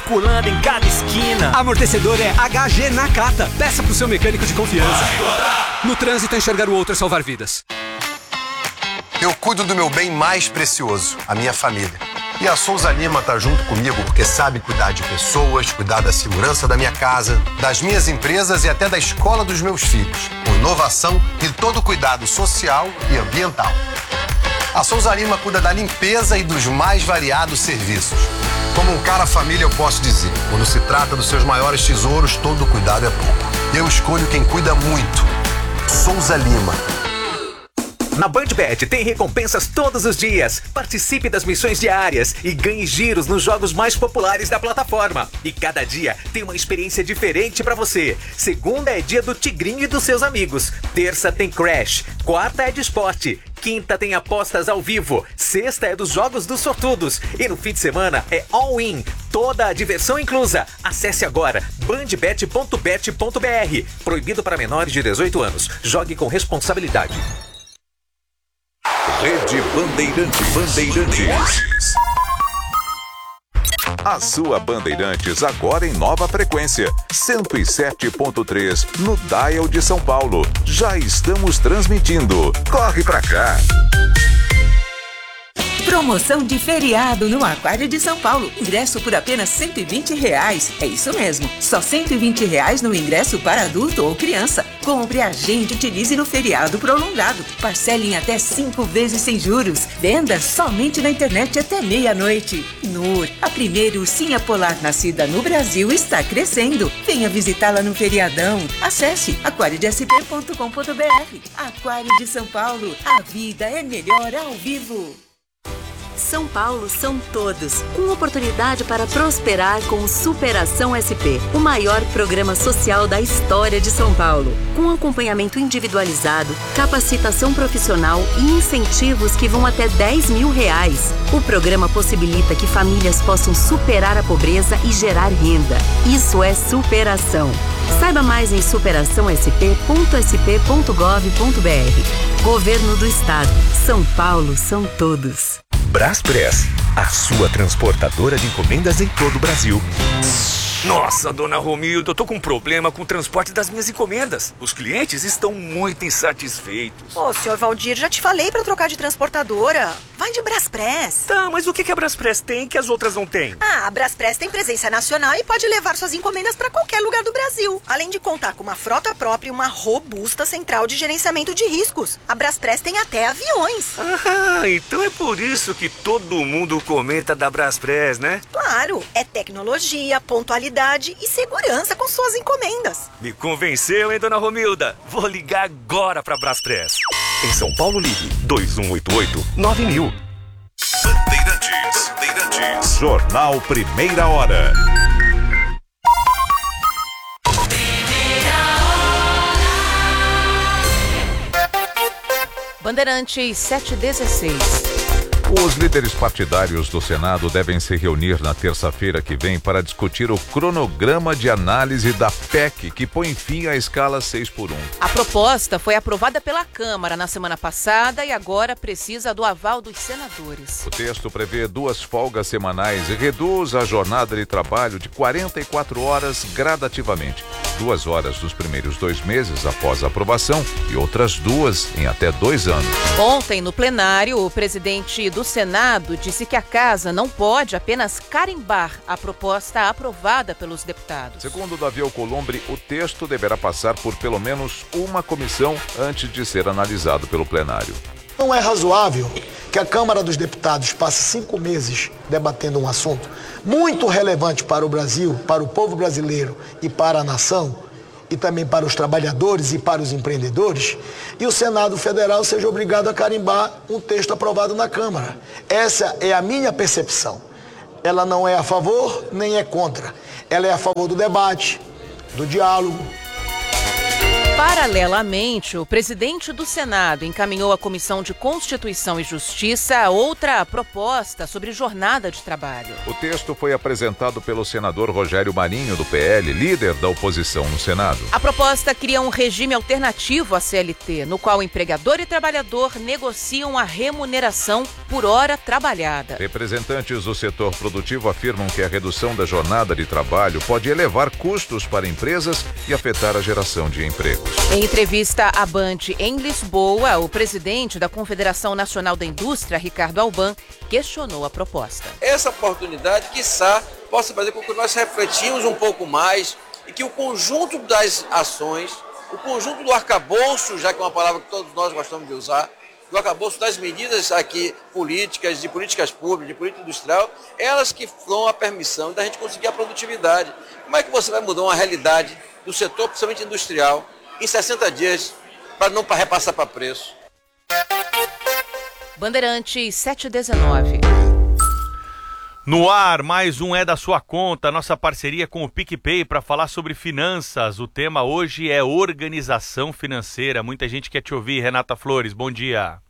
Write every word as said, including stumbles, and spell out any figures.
circulando em cada esquina. Amortecedor é H G Nakata. Peça pro seu mecânico de confiança. No trânsito, enxergar o outro é salvar vidas. Eu cuido do meu bem mais precioso, a minha família. E a Souza Lima tá junto comigo porque sabe cuidar de pessoas, cuidar da segurança da minha casa, das minhas empresas e até da escola dos meus filhos, com inovação e todo cuidado social e ambiental. A Souza Lima cuida da limpeza e dos mais variados serviços. Como um cara família, eu posso dizer, quando se trata dos seus maiores tesouros, todo cuidado é pouco. Eu escolho quem cuida muito. Souza Lima. Na BandBet tem recompensas todos os dias. Participe das missões diárias e ganhe giros nos jogos mais populares da plataforma. E cada dia tem uma experiência diferente pra você. Segunda é dia do Tigrinho e dos seus amigos. Terça tem Crash. Quarta é de esporte. Quinta tem apostas ao vivo. Sexta é dos jogos dos sortudos. E no fim de semana é all-in. Toda a diversão inclusa. Acesse agora bandbet ponto bet ponto br. Proibido para menores de dezoito anos. Jogue com responsabilidade. Rede Bandeirantes. Bandeirantes. A sua Bandeirantes agora em nova frequência. cento e sete ponto três no Dial de São Paulo. Já estamos transmitindo. Corre pra cá. Promoção de feriado no Aquário de São Paulo. Ingresso por apenas cento e vinte reais. É isso mesmo. Só cento e vinte reais no ingresso para adulto ou criança. Compre, agende e utilize no feriado prolongado. Parcele em até cinco vezes sem juros. Venda somente na internet até meia-noite. Nur, a primeira ursinha polar nascida no Brasil, está crescendo. Venha visitá-la no feriadão. Acesse aquário de s p ponto com ponto b r. Aquário de São Paulo. A vida é melhor ao vivo. São Paulo são todos, com oportunidade para prosperar com o Superação S P, o maior programa social da história de São Paulo, com acompanhamento individualizado, capacitação profissional e incentivos que vão até dez mil reais. O programa possibilita que famílias possam superar a pobreza e gerar renda. Isso é superação. Saiba mais em superação s p ponto s p ponto gov ponto b r. Governo do Estado. São Paulo são todos. Braspress, a sua transportadora de encomendas em todo o Brasil. Nossa, dona Romilda, eu tô com um problema com o transporte das minhas encomendas. Os clientes estão muito insatisfeitos. Ô, senhor Valdir, já te falei pra trocar de transportadora. Vai de Braspress. Tá, mas o que a Braspress tem que as outras não têm? Ah, a Braspress tem presença nacional e pode levar suas encomendas pra qualquer lugar do Brasil. Além de contar com uma frota própria e uma robusta central de gerenciamento de riscos. A Braspress tem até aviões. Ah, então é por isso que todo mundo comenta da Braspress, né? Claro, é tecnologia, pontualidade e segurança com suas encomendas. Me convenceu, hein, dona Romilda? Vou ligar agora pra Braspress. Em São Paulo, ligue dois um oito oito nove mil. Bandeirantes. Bandeirantes. Jornal Primeira Hora. Bandeirantes sete e dezesseis. Os líderes partidários do Senado devem se reunir na terça-feira que vem para discutir o cronograma de análise da P E C, que põe fim à escala seis por um. A proposta foi aprovada pela Câmara na semana passada e agora precisa do aval dos senadores. O texto prevê duas folgas semanais e reduz a jornada de trabalho de quarenta e quatro horas gradativamente. Duas horas nos primeiros dois meses após a aprovação e outras duas em até dois anos. Ontem, no plenário, o presidente do Senado disse que a casa não pode apenas carimbar a proposta aprovada pelos deputados. Segundo Davi Alcolumbre, o texto deverá passar por pelo menos uma comissão antes de ser analisado pelo plenário. Não é razoável que a Câmara dos Deputados passe cinco meses debatendo um assunto muito relevante para o Brasil, para o povo brasileiro e para a nação, e também para os trabalhadores e para os empreendedores, e o Senado Federal seja obrigado a carimbar um texto aprovado na Câmara. Essa é a minha percepção. Ela não é a favor nem é contra. Ela é a favor do debate, do diálogo. Paralelamente, o presidente do Senado encaminhou à Comissão de Constituição e Justiça outra proposta sobre jornada de trabalho. O texto foi apresentado pelo senador Rogério Marinho, do P L, líder da oposição no Senado. A proposta cria um regime alternativo à C L T, no qual empregador e trabalhador negociam a remuneração por hora trabalhada. Representantes do setor produtivo afirmam que a redução da jornada de trabalho pode elevar custos para empresas e afetar a geração de emprego. Em entrevista à Band em Lisboa, o presidente da Confederação Nacional da Indústria, Ricardo Alban, questionou a proposta. Essa oportunidade, quiçá, possa fazer com que nós refletimos um pouco mais e que o conjunto das ações, o conjunto do arcabouço, já que é uma palavra que todos nós gostamos de usar, do arcabouço das medidas aqui políticas, de políticas públicas, de política industrial, elas que dão a permissão da gente conseguir a produtividade. Como é que você vai mudar uma realidade do setor, principalmente industrial, em sessenta dias, para não repassar para preço? Bandeirantes sete e dezenove. No ar, mais um É da Sua Conta, nossa parceria com o PicPay para falar sobre finanças. O tema hoje é organização financeira. Muita gente quer te ouvir, Renata Flores, bom dia.